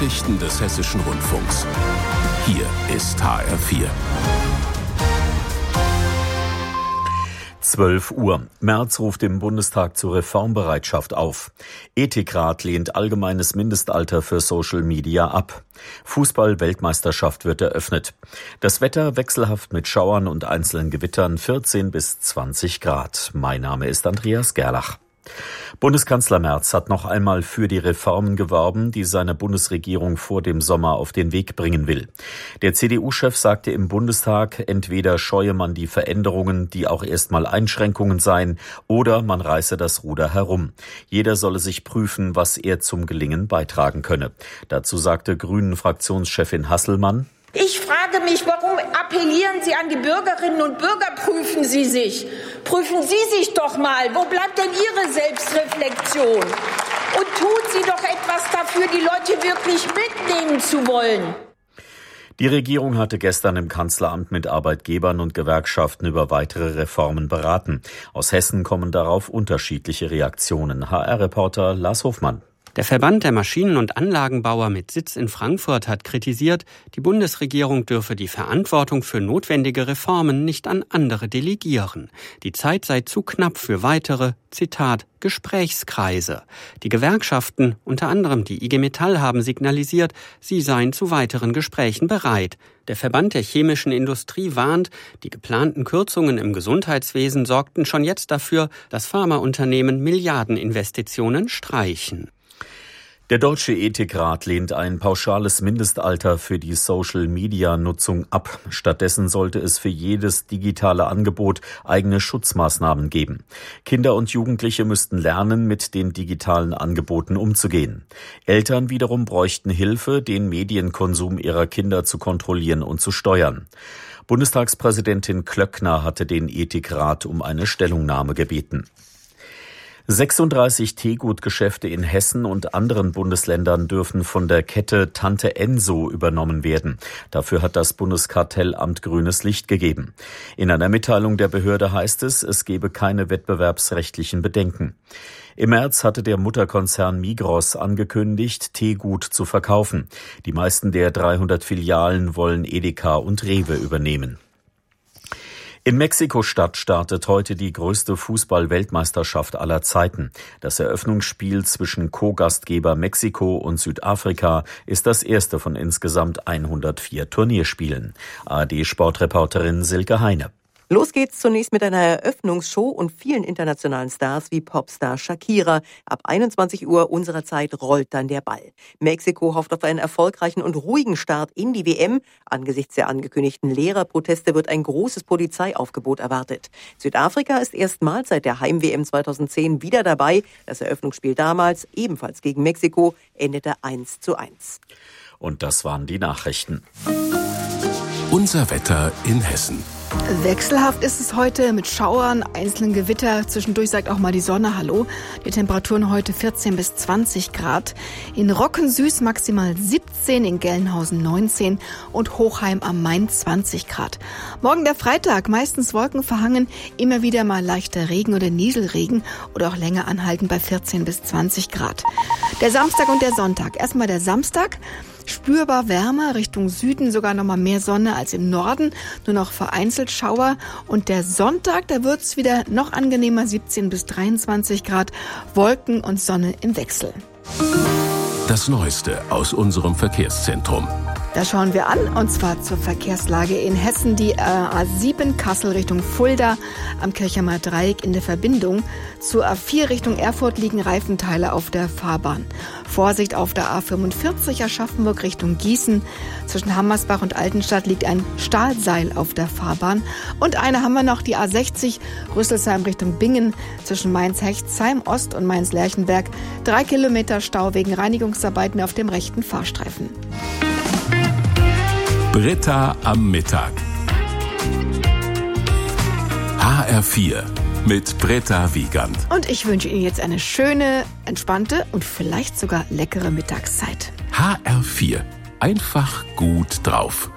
Nachrichten des Hessischen Rundfunks. Hier ist HR4. 12 Uhr. Merz ruft im Bundestag zur Reformbereitschaft auf. Ethikrat lehnt allgemeines Mindestalter für Social Media ab. Fußball-Weltmeisterschaft wird eröffnet. Das Wetter wechselhaft mit Schauern und einzelnen Gewittern 14 bis 20 Grad. Mein Name ist Andreas Gerlach. Bundeskanzler Merz hat noch einmal für die Reformen geworben, die seine Bundesregierung vor dem Sommer auf den Weg bringen will. Der CDU-Chef sagte im Bundestag, entweder scheue man die Veränderungen, die auch erstmal Einschränkungen seien, oder man reiße das Ruder herum. Jeder solle sich prüfen, was er zum Gelingen beitragen könne. Dazu sagte Grünen-Fraktionschefin Hasselmann: Ich frage mich, warum appellieren Sie an die Bürgerinnen und Bürger? Prüfen Sie sich. Prüfen Sie sich doch mal. Wo bleibt denn Ihre Selbstreflexion? Und tun Sie doch etwas dafür, die Leute wirklich mitnehmen zu wollen. Die Regierung hatte gestern im Kanzleramt mit Arbeitgebern und Gewerkschaften über weitere Reformen beraten. Aus Hessen kommen darauf unterschiedliche Reaktionen. HR-Reporter Lars Hofmann. Der Verband der Maschinen- und Anlagenbauer mit Sitz in Frankfurt hat kritisiert, die Bundesregierung dürfe die Verantwortung für notwendige Reformen nicht an andere delegieren. Die Zeit sei zu knapp für weitere, Zitat, Gesprächskreise. Die Gewerkschaften, unter anderem die IG Metall, haben signalisiert, sie seien zu weiteren Gesprächen bereit. Der Verband der chemischen Industrie warnt, die geplanten Kürzungen im Gesundheitswesen sorgten schon jetzt dafür, dass Pharmaunternehmen Milliardeninvestitionen streichen. Der Deutsche Ethikrat lehnt ein pauschales Mindestalter für die Social-Media-Nutzung ab. Stattdessen sollte es für jedes digitale Angebot eigene Schutzmaßnahmen geben. Kinder und Jugendliche müssten lernen, mit den digitalen Angeboten umzugehen. Eltern wiederum bräuchten Hilfe, den Medienkonsum ihrer Kinder zu kontrollieren und zu steuern. Bundestagspräsidentin Klöckner hatte den Ethikrat um eine Stellungnahme gebeten. 36 Teegutgeschäfte in Hessen und anderen Bundesländern dürfen von der Kette Tante Enso übernommen werden. Dafür hat das Bundeskartellamt grünes Licht gegeben. In einer Mitteilung der Behörde heißt es gebe keine wettbewerbsrechtlichen Bedenken. Im März hatte der Mutterkonzern Migros angekündigt, Teegut zu verkaufen. Die meisten der 300 Filialen wollen Edeka und Rewe übernehmen. In Mexiko-Stadt startet heute die größte Fußball-Weltmeisterschaft aller Zeiten. Das Eröffnungsspiel zwischen Co-Gastgeber Mexiko und Südafrika ist das erste von insgesamt 104 Turnierspielen. ARD-Sportreporterin Silke Heine. Los geht's zunächst mit einer Eröffnungsshow und vielen internationalen Stars wie Popstar Shakira. Ab 21 Uhr unserer Zeit rollt dann der Ball. Mexiko hofft auf einen erfolgreichen und ruhigen Start in die WM. Angesichts der angekündigten Lehrerproteste wird ein großes Polizeiaufgebot erwartet. Südafrika ist erstmals seit der Heim-WM 2010 wieder dabei. Das Eröffnungsspiel damals, ebenfalls gegen Mexiko, endete 1:1. Und das waren die Nachrichten. Unser Wetter in Hessen. Wechselhaft ist es heute mit Schauern, einzelnen Gewitter. Zwischendurch sagt auch mal die Sonne Hallo. Die Temperaturen heute 14 bis 20 Grad. In Rockensüß maximal 17, in Gelnhausen 19 und Hochheim am Main 20 Grad. Morgen der Freitag, meistens wolkenverhangen, immer wieder mal leichter Regen oder Nieselregen oder auch länger anhalten bei 14 bis 20 Grad. Der Samstag und der Sonntag. Erstmal der Samstag. Spürbar wärmer, Richtung Süden sogar noch mal mehr Sonne als im Norden, nur noch vereinzelt Schauer. Und der Sonntag, da wird es wieder noch angenehmer, 17 bis 23 Grad, Wolken und Sonne im Wechsel. Das Neueste aus unserem Verkehrszentrum. Da schauen wir an, und zwar zur Verkehrslage in Hessen. Die A7 Kassel Richtung Fulda am Kirchheimer Dreieck in der Verbindung. Zur A4 Richtung Erfurt liegen Reifenteile auf der Fahrbahn. Vorsicht auf der A45 Aschaffenburg Richtung Gießen. Zwischen Hammersbach und Altenstadt liegt ein Stahlseil auf der Fahrbahn. Und eine haben wir noch, die A60 Rüsselsheim Richtung Bingen. Zwischen Mainz-Hechtsheim Ost und Mainz-Lerchenberg 3 Kilometer Stau wegen Reinigungsarbeiten auf dem rechten Fahrstreifen. Britta am Mittag. HR4 mit Britta Wiegand. Und ich wünsche Ihnen jetzt eine schöne, entspannte und vielleicht sogar leckere Mittagszeit. HR4. Einfach gut drauf.